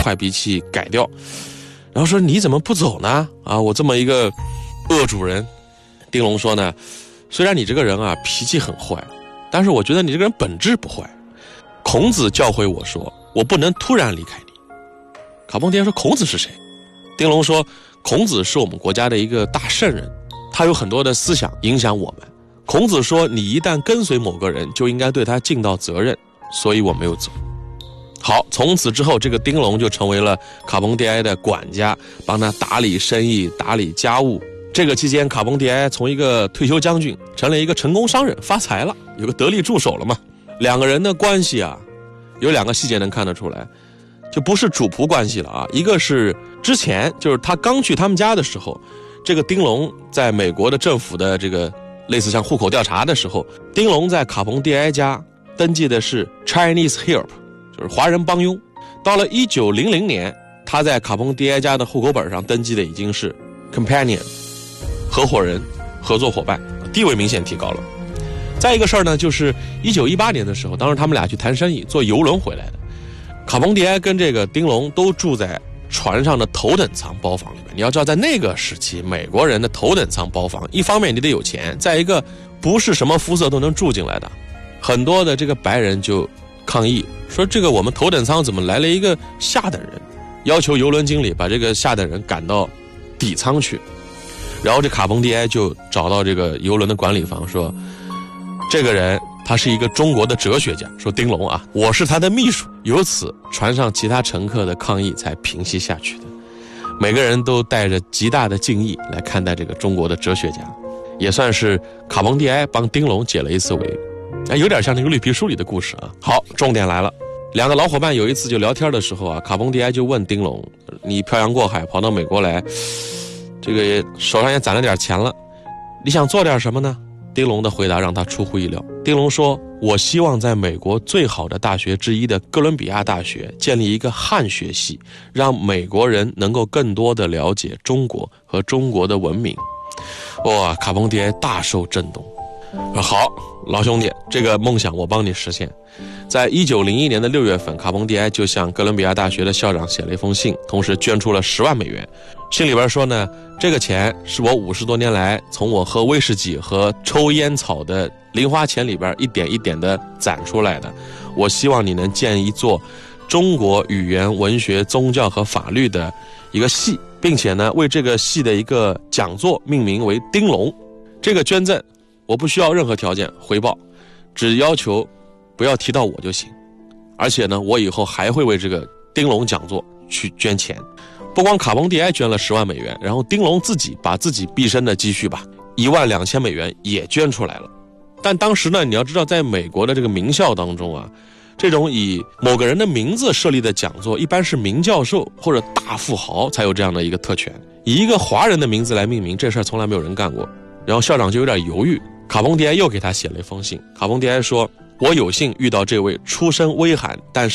坏脾气改掉，然后说你怎么不走呢？啊，我这么一个恶主人。丁龙说呢，虽然你这个人啊脾气很坏，但是我觉得你这个人本质不坏。孔子教诲我说，我不能突然离开你。卡彭迪埃说，孔子是谁？丁龙说，孔子是我们国家的一个大圣人，他有很多的思想影响我们。孔子说，你一旦跟随某个人，就应该对他尽到责任，所以我没有走。好，从此之后，这个丁龙就成为了卡彭迪埃的管家，帮他打理生意，打理家务。这个期间，卡彭迪埃从一个退休将军成了一个成功商人，发财了，有个得力助手了嘛。两个人的关系啊，有2个细节能看得出来，就不是主仆关系了啊。一个是之前就是他刚去他们家的时候，这个丁龙在美国的政府的这个类似像户口调查的时候，丁龙在卡彭迪埃家登记的是 Chinese Help， 就是华人帮佣。到了1900年，他在卡彭迪埃家的户口本上登记的已经是 Companion， 合伙人、合作伙伴，地位明显提高了。再一个事儿呢，就是1918年的时候，当时他们俩去谈生意，坐游轮回来的。卡彭迪埃跟这个丁龙都住在船上的头等舱包房里面。你要知道，在那个时期，美国人的头等舱包房，一方面你得有钱，再一个不是什么肤色都能住进来的。很多的这个白人就抗议说，这个我们头等舱怎么来了一个下等人，要求邮轮经理把这个下等人赶到底舱去。然后这卡彭迪埃就找到这个邮轮的管理方说，这个人他是一个中国的哲学家，说丁龙啊，我是他的秘书。由此船上其他乘客的抗议才平息下去的。每个人都带着极大的敬意来看待这个中国的哲学家，也算是卡彭迪埃帮丁龙解了一次围。有点像那个绿皮书里的故事啊。好，重点来了。2个老伙伴有一次就聊天的时候啊，卡彭迪埃就问丁龙，你漂洋过海跑到美国来，这个手上也攒了点钱了，你想做点什么呢？丁龙的回答让他出乎意料。丁龙说，我希望在美国最好的大学之一的哥伦比亚大学建立一个汉学系，让美国人能够更多的了解中国和中国的文明。哇，卡彭迪埃大受震动。好，老兄弟，这个梦想我帮你实现。在1901年的6月份，卡彭迪埃就向哥伦比亚大学的校长写了一封信，同时捐出了10万美元。信里边说呢，这个钱是我50多年来从我喝威士忌和抽烟草的零花钱里边一点一点的攒出来的。我希望你能建一座中国语言、文学、宗教和法律的一个系，并且呢，为这个系的一个讲座命名为丁龙。这个捐赠我不需要任何条件回报，只要求不要提到我就行。而且呢，我以后还会为这个丁龙讲座去捐钱。不光卡彭迪埃捐了10万美元，然后丁龙自己把自己毕生的积蓄吧12000美元也捐出来了。但当时呢，你要知道，在美国的这个名校当中啊，这种以某个人的名字设立的讲座，一般是名教授或者大富豪才有这样的一个特权。以一个华人的名字来命名，这事儿从来没有人干过。然后校长就有点犹豫，卡彭迪埃又给他写了一封信。卡彭迪埃说，我有幸遇到这位出身微寒但是